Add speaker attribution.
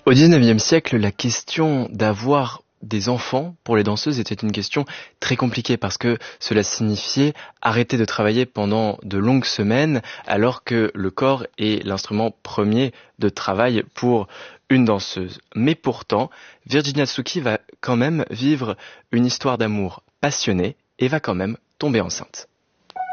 Speaker 1: Au XIXe siècle, la question d'avoir des enfants pour les danseuses était une question très compliquée parce que cela signifiait arrêter de travailler pendant de longues semaines alors que le corps est l'instrument premier de travail pour une danseuse. Mais pourtant, Virginia Tsuki va quand même vivre une histoire d'amour passionnée et va quand même tomber enceinte.